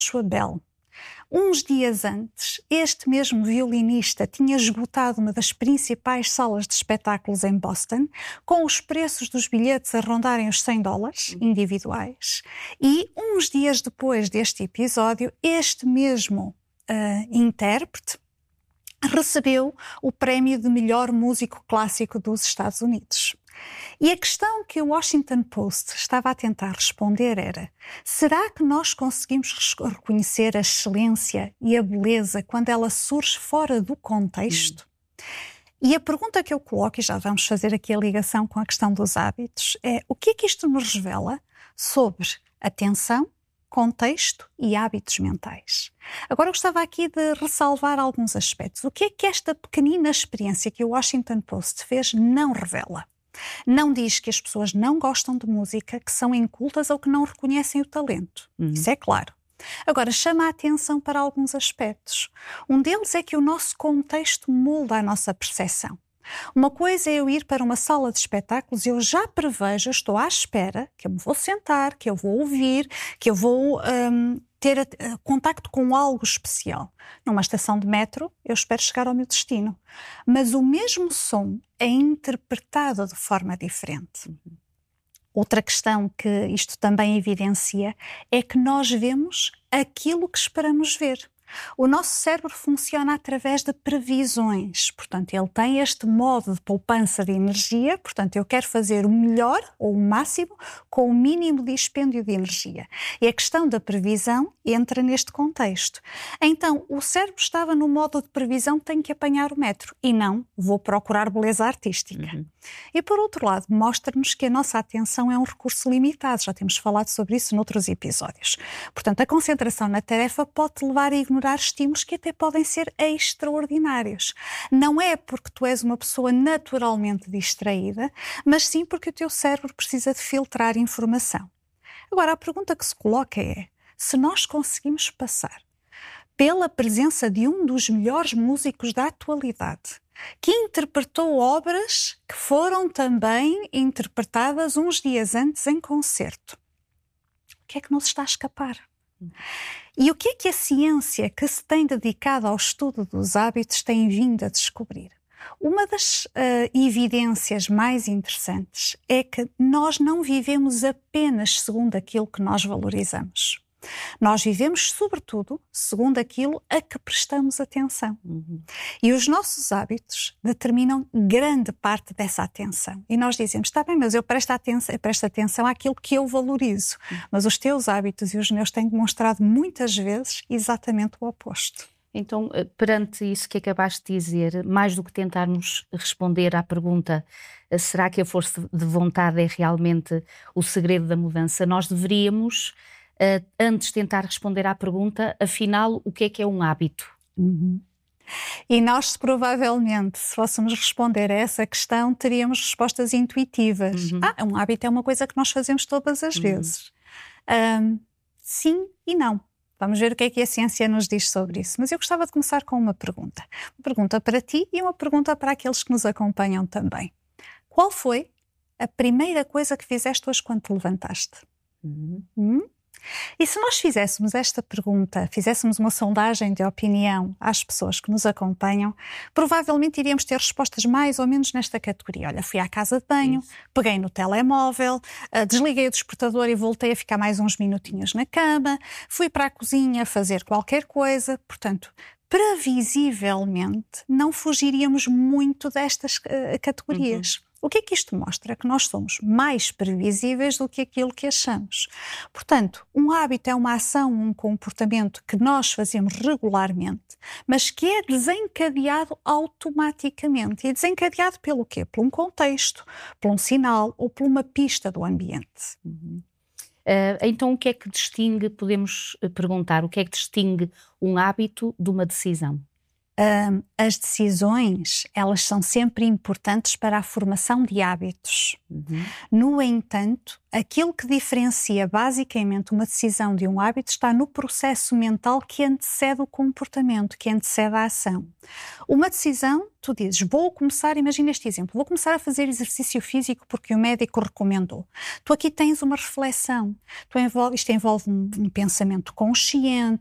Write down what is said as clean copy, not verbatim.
Joshua Bell. Uns dias antes, este mesmo violinista tinha esgotado uma das principais salas de espetáculos em Boston, com os preços dos bilhetes a rondarem os $100 individuais. E uns dias depois deste episódio, este mesmo intérprete recebeu o prémio de melhor músico clássico dos Estados Unidos. E a questão que o Washington Post estava a tentar responder era: será que nós conseguimos reconhecer a excelência e a beleza quando ela surge fora do contexto? E a pergunta que eu coloco, e já vamos fazer aqui a ligação com a questão dos hábitos, é: o que é que isto nos revela sobre atenção, contexto e hábitos mentais? Agora eu gostava aqui de ressalvar alguns aspectos. O que é que esta pequenina experiência que o Washington Post fez não revela? Não diz que as pessoas não gostam de música, que são incultas ou que não reconhecem o talento. Isso é claro. Agora, chama a atenção para alguns aspectos. Um deles é que o nosso contexto molda a nossa percepção. Uma coisa é eu ir para uma sala de espetáculos e eu já prevejo, eu estou à espera que eu me vou sentar, que eu vou ouvir, que eu vou ter contacto com algo especial. Numa estação de metro, eu espero chegar ao meu destino. Mas o mesmo som é interpretado de forma diferente. Outra questão que isto também evidencia é que nós vemos aquilo que esperamos ver. O nosso cérebro funciona através de previsões, portanto ele tem este modo de poupança de energia, portanto eu quero fazer o melhor ou o máximo com o mínimo de expêndio de energia. E a questão da previsão entra neste contexto. Então o cérebro estava no modo de previsão, tenho que apanhar o metro e não vou procurar beleza artística. E por outro lado mostra-nos que a nossa atenção é um recurso limitado, já temos falado sobre isso noutros episódios. Portanto a concentração na tarefa pode levar a ignorar estímulos que até podem ser extraordinários. Não é porque tu és uma pessoa naturalmente distraída, mas sim porque o teu cérebro precisa de filtrar informação. Agora, a pergunta que se coloca é: se nós conseguimos passar pela presença de um dos melhores músicos da atualidade, que interpretou obras que foram também interpretadas uns dias antes em concerto, o que é que nos está a escapar? E o que é que a ciência que se tem dedicado ao estudo dos hábitos tem vindo a descobrir? Uma das evidências mais interessantes é que nós não vivemos apenas segundo aquilo que nós valorizamos. Nós vivemos, sobretudo, segundo aquilo a que prestamos atenção. E os nossos hábitos determinam grande parte dessa atenção. E nós dizemos: está bem, mas eu presto atenção àquilo que eu valorizo. Mas os teus hábitos e os meus têm demonstrado muitas vezes exatamente o oposto. Então, perante isso que acabaste de dizer, mais do que tentarmos responder à pergunta será que a força de vontade é realmente o segredo da mudança, nós deveríamos, antes tentar responder à pergunta, afinal, o que é um hábito? E nós, provavelmente, se fôssemos responder a essa questão, teríamos respostas intuitivas. Um hábito é uma coisa que nós fazemos todas as vezes. Sim e não. Vamos ver o que é que a ciência nos diz sobre isso. Mas eu gostava de começar com uma pergunta. Uma pergunta para ti e uma pergunta para aqueles que nos acompanham também. Qual foi a primeira coisa que fizeste hoje quando te levantaste? E se nós fizéssemos esta pergunta, fizéssemos uma sondagem de opinião às pessoas que nos acompanham, provavelmente iríamos ter respostas mais ou menos nesta categoria. Olha, fui à casa de banho, peguei no telemóvel, desliguei o despertador e voltei a ficar mais uns minutinhos na cama, fui para a cozinha fazer qualquer coisa. Portanto, previsivelmente, não fugiríamos muito destas categorias. O que é que isto mostra? Que nós somos mais previsíveis do que aquilo que achamos. Portanto, um hábito é uma ação, um comportamento que nós fazemos regularmente, mas que é desencadeado automaticamente. E desencadeado pelo quê? Por um contexto, por um sinal ou por uma pista do ambiente. Então, o que é que distingue, podemos perguntar, o que é que distingue um hábito de uma decisão? As decisões, elas são sempre importantes para a formação de hábitos. No entanto, aquilo que diferencia basicamente uma decisão de um hábito está no processo mental que antecede o comportamento, que antecede a ação. Uma decisão, tu dizes, vou começar, imagina este exemplo, vou começar a fazer exercício físico porque o médico recomendou. Tu aqui tens uma reflexão, isto envolve um pensamento consciente,